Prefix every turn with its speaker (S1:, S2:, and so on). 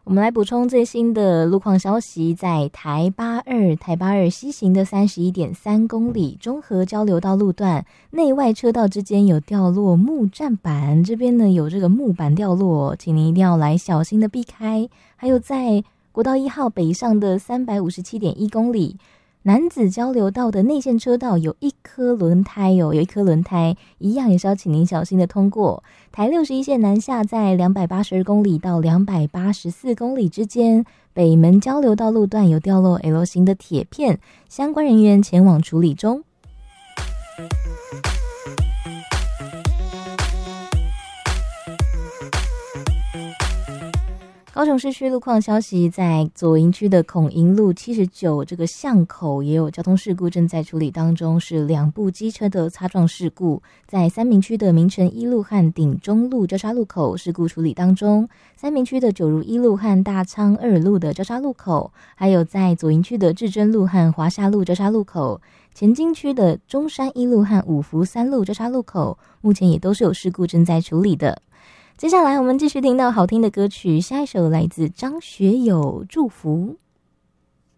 S1: 我们来补充最新的路况消息，在台八二西行的 31.3 公里中和交流道路段内外车道之间有掉落木栈板，这边呢有这个木板掉落，请您一定要来小心的避开。还有在国道1号北上的 357.1 公里南子交流道的内线车道有一颗轮胎一样也是要请您小心的通过。台61线南下在282公里到284公里之间，北门交流道路段有掉落 L 型的铁片，相关人员前往处理中。高雄市区路况消息，在左营区的孔营路79这个巷口也有交通事故正在处理当中，是2部机车的擦撞事故。在三民区的明诚一路和鼎中路交叉路口事故处理当中，三民区的九如一路和大昌二路的交叉路口，还有在左营区的至臻路和华夏路交叉路口，前金区的中山一路和五福三路交叉路口，目前也都是有事故正在处理的。接下来我们继续听到好听的歌曲，下一首来自张学友《祝福》。